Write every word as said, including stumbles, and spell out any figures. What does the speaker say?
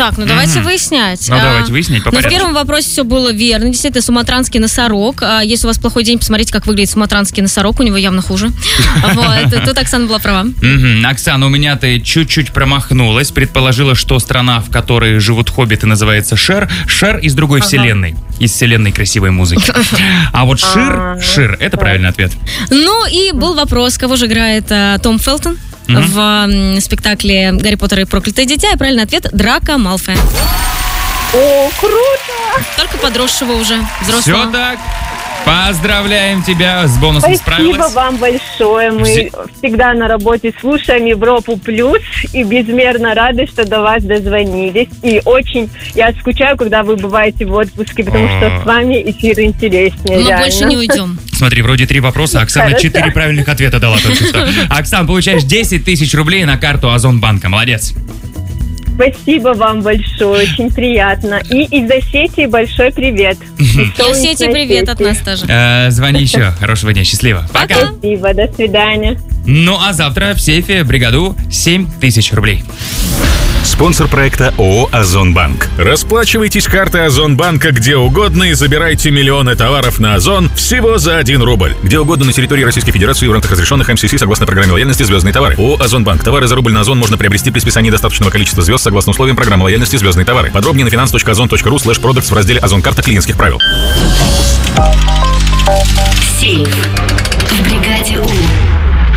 Так, ну давайте mm-hmm. выяснять. Ну, а, давайте выяснять по порядку. Но в первом вопросе все было верно. Действительно, суматранский носорог. А если у вас плохой день, посмотрите, как выглядит суматранский носорог. У него явно хуже. Вот. Тут Оксана была права. Оксана, у меня ты чуть-чуть промахнулась. Предположила, что страна, в которой живут хоббиты, называется Шер. Шер из другой вселенной. Из вселенной красивой музыки. А вот Шир, Шир, это правильный ответ. Ну и был вопрос, кого же играет Том Фелтон в м, спектакле «Гарри Поттер и проклятое дитя», и правильный ответ — Драко Малфоя. О, круто! Только подросшего уже, взрослого. Все так. Поздравляем тебя, с бонусом справилась. Спасибо вам большое. Мы Взе... всегда на работе слушаем Европу Плюс и безмерно рады, что до вас дозвонились. И очень я скучаю, когда вы бываете в отпуске, потому О. что с вами эфир интереснее. Мы реально. больше не уйдем. Смотри, вроде три вопроса, Оксана четыре правильных ответа дала только что. Оксан, получаешь десять тысяч рублей на карту Озонбанка. Молодец. Спасибо вам большое, очень приятно. И из Осетии большой привет. Из Осетии привет от нас тоже. Э, звони еще. Хорошего дня, счастливо. Пока. Спасибо, до свидания. Ну а завтра в сейфе бригаду семь тысяч рублей. Спонсор проекта ООО «Озонбанк». Расплачивайтесь картой Озонбанка где угодно и забирайте миллионы товаров на Озон всего за один рубль. Где угодно на территории Российской Федерации в рамках разрешенных эм си си согласно программе лояльности «Звездные товары». ООО «Озонбанк». Товары за рубль на Озон можно приобрести при списании достаточного количества звезд согласно условиям программы лояльности «Звездные товары». Подробнее на finance точка озон точка ру слэш продактс в разделе «Озон карта клиентских правил». Сейф в бригаде У.